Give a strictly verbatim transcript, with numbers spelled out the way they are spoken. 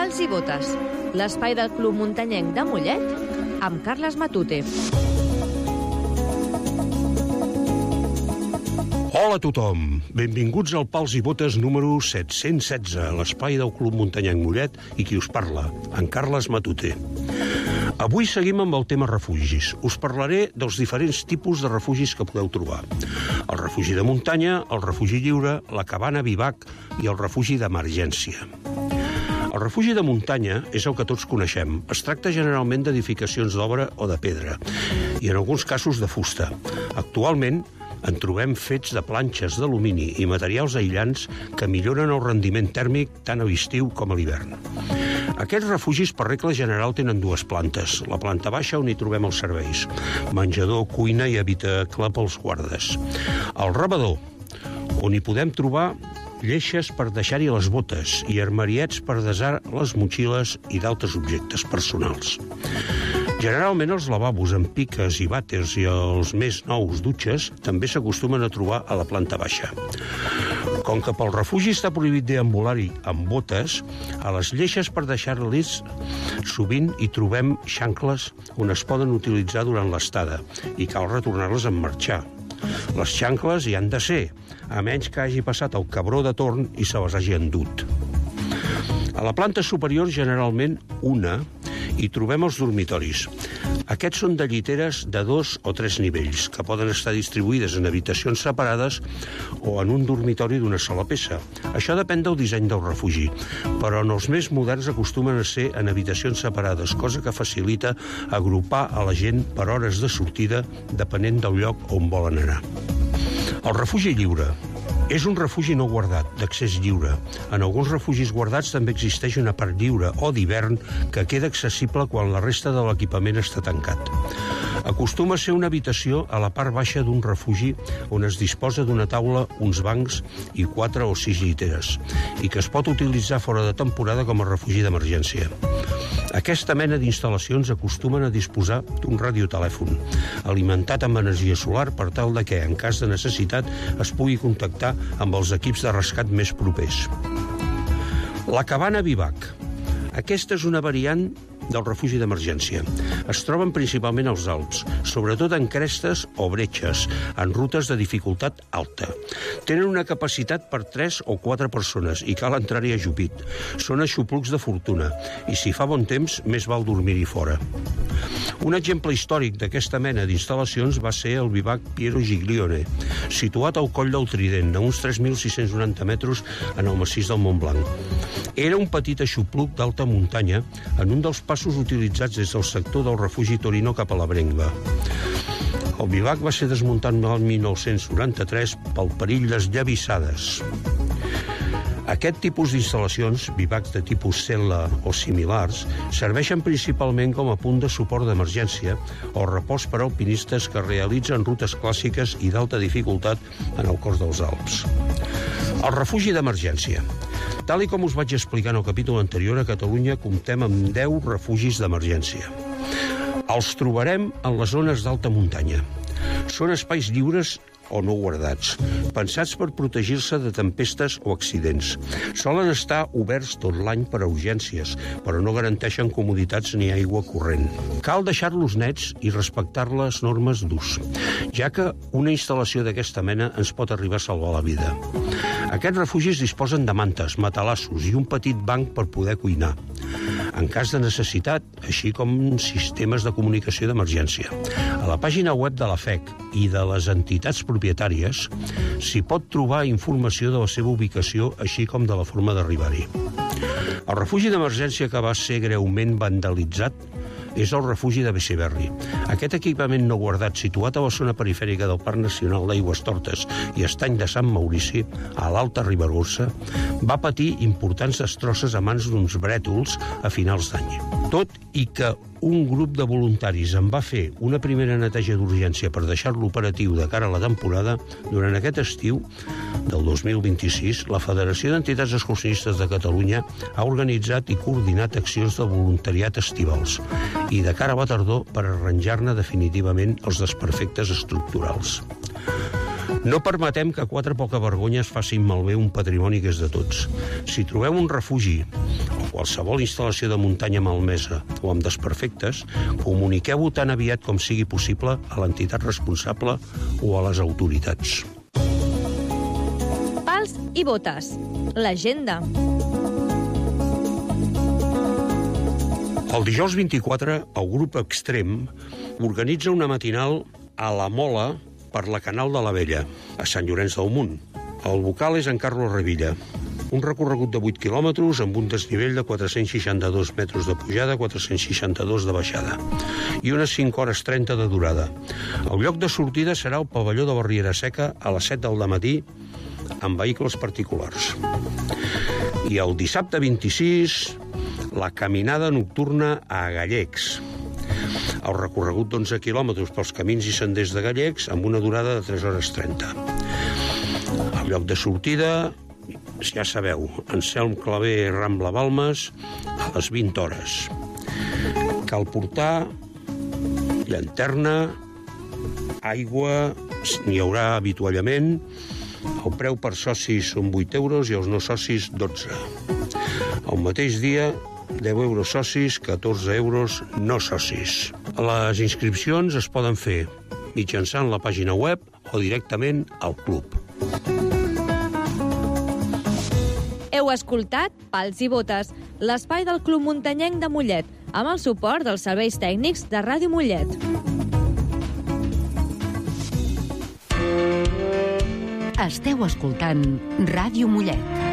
Pals i botes, l'espai del Club Muntanyenc de Mollet, amb Carles Matute. Hola a tothom, benvinguts al Pals i Botes número set-cents setze, l'espai del Club Muntanyenc Mollet, i qui us parla, en Carles Matute. Avui seguim amb el tema refugis. Us parlaré dels diferents tipus de refugis que podeu trobar. El refugi de muntanya, el refugi lliure, la cabana bivac i el refugi d'emergència. El refugi de muntanya és el que tots coneixem. Es tracta generalment d'edificacions d'obra o de pedra, i en alguns casos de fusta. Actualment, en trobem fets de planxes d'alumini i materials aïllants que milloren el rendiment tèrmic tant a l'estiu com a l'hivern. Aquests refugis, per regla general, tenen dues plantes. La planta baixa, on hi trobem els serveis: menjador, cuina i habitacle pels guardes. El rebedor, on hi podem trobar lleixes per deixar-hi les botes i armariets per desar les motxilles i d'altres objectes personals. Generalment els lavabos amb piques i vàters i els més nous dutxes també s'acostumen a trobar a la planta baixa. Com que pel refugi està prohibit deambular-hi amb botes, a les lleixes per deixar-les sovint hi trobem xancles on es poden utilitzar durant l'estada i cal retornar-les en marxar. Les xancles hi han de ser, a menys que hagi passat el cabró de torn i se les hagi endut. A la planta superior, generalment una, hi trobem els dormitoris. Aquests són de lliteres de dos o tres nivells, que poden estar distribuïdes en habitacions separades o en un dormitori d'una sola peça. Això depèn del disseny del refugi, però en els més moderns acostumen a ser en habitacions separades, cosa que facilita agrupar a la gent per hores de sortida, depenent del lloc on volen anar. El refugi lliure és un refugi no guardat, d'accés lliure. En alguns refugis guardats també existeix una part lliure o d'hivern que queda accessible quan la resta de l'equipament està tancat. Acostuma a ser una habitació a la part baixa d'un refugi on es disposa d'una taula, uns bancs i quatre o sis lliteres, i que es pot utilitzar fora de temporada com a refugi d'emergència. Aquesta mena d'instal·lacions acostumen a disposar d'un radiotelèfon, alimentat amb energia solar per tal de que, en cas de necessitat, es pugui contactar amb els equips de rescat més propers. La cabana bivac. Aquesta és una variant del refugi d'emergència. Es troben principalment als Alps, sobretot en crestes o bretxes, en rutes de dificultat alta. Tenen una capacitat per tres o quatre persones i cal entrar-hi ajupit. Són aixoplucs de fortuna i si fa bon temps, més val dormir-hi fora. Un exemple històric d'aquesta mena d'instal·lacions va ser el bivac Piero Giglione, situat al Coll del Trident, a uns tres mil sis-cents noranta metres en el massís del Montblanc. Era un petit aixopluc d'alta muntanya en un dels passos utilitzats des del sector del refugi Torino cap a la Brenva. El bivac va ser desmuntat el mil nou-cents noranta-tres pel perill d'esllavissades. Aquest tipus d'instal·lacions, bivacs de tipus cel·la o similars, serveixen principalment com a punt de suport d'emergència o repòs per a alpinistes que realitzen rutes clàssiques i d'alta dificultat en el cos dels Alps. El refugi d'emergència. Tal i com us vaig explicar en el capítol anterior, a Catalunya comptem amb deu refugis d'emergència. Els trobarem en les zones d'alta muntanya. Són espais lliures o no guardats, pensats per protegir-se de tempestes o accidents. Solen estar oberts tot l'any per a urgències, però no garanteixen comoditats ni aigua corrent. Cal deixar-los nets i respectar les normes d'ús, ja que una instal·lació d'aquesta mena ens pot arribar a salvar la vida. Aquests refugis disposen de mantes, matalassos i un petit banc per poder cuinar, en cas de necessitat, així com sistemes de comunicació d'emergència. A la pàgina web de la F E C i de les entitats propietàries s'hi pot trobar informació de la seva ubicació, així com de la forma d'arribar-hi. El refugi d'emergència que va ser greument vandalitzat és el refugi de Beceberri. Aquest equipament no guardat, situat a la zona perifèrica del Parc Nacional d'Aigüestortes i Estany de Sant Maurici, a l'Alta Ribagorça, va patir importants destrosses a mans d'uns brètols a finals d'any. Tot i que un grup de voluntaris en va fer una primera neteja d'urgència per deixar-lo operatiu de cara a la temporada, durant aquest estiu del dos mil vint-i-sis, la Federació d'Entitats Excursionistes de Catalunya ha organitzat i coordinat accions de voluntariat estivals i de cara a la tardor per arranjar-ne definitivament els desperfectes estructurals. No permetem que quatre pocavergonyes facin malbé un patrimoni que és de tots. Si trobeu un refugi o qualsevol instal·lació de muntanya malmesa o amb desperfectes, comuniqueu-ho tan aviat com sigui possible a l'entitat responsable o a les autoritats. Pals i botes. L'agenda. El dijous vint-i-quatre, el grup Extrem organitza una matinal a la Mola per la Canal de la Vella, a Sant Llorenç del Munt. El vocal és en Carlos Revilla. Un recorregut de vuit quilòmetres amb un desnivell de quatre-cents seixanta-dos metres de pujada, quatre-cents seixanta-dos de baixada i unes cinc hores trenta de durada. El lloc de sortida serà el pavelló de Barriera Seca a les set del dematí amb vehicles particulars. I el dissabte vint-i-sis, la caminada nocturna a Gallecs. El recorregut d'onze quilòmetres pels camins i senders de Gallecs amb una durada de tres hores trenta. El lloc de sortida, ja sabeu, Anselm Clavé, Rambla Balmes, a les vint hores. Cal portar llanterna, aigua, n'hi haurà avituallament. El preu per socis són vuit euros i els no socis dotze. El mateix dia, deu euros socis, catorze euros no socis. Les inscripcions es poden fer mitjançant la pàgina web o directament al club. Heu escoltat Pals i botes, l'espai del Club Muntanyenc de Mollet, amb el suport dels serveis tècnics de Ràdio Mollet. Esteu escoltant Ràdio Mollet.